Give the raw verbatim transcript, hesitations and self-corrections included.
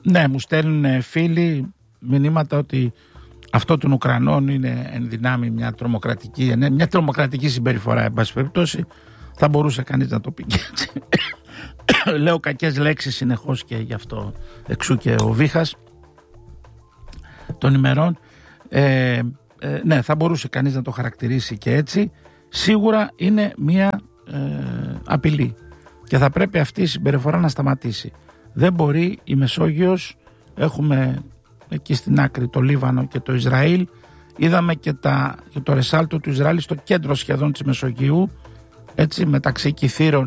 Ναι, μου στέλνουν φίλοι μηνύματα ότι αυτό των Ουκρανών είναι εν δυνάμει μια τρομοκρατική, μια τρομοκρατική συμπεριφορά, εν πάση περιπτώσει. Θα μπορούσε κανείς να το πει και έτσι. Λέω κακές λέξεις συνεχώς και γι' αυτό εξού και ο βήχας των ημερών. Ε, ε, ναι, θα μπορούσε κανείς να το χαρακτηρίσει και έτσι. Σίγουρα είναι μια ε, απειλή και θα πρέπει αυτή η συμπεριφορά να σταματήσει. Δεν μπορεί η Μεσόγειος, έχουμε εκεί στην άκρη το Λίβανο και το Ισραήλ, είδαμε και, τα, και το ρεσάλτο του Ισραήλ στο κέντρο σχεδόν της Μεσογείου, έτσι, μεταξύ Κυθύρων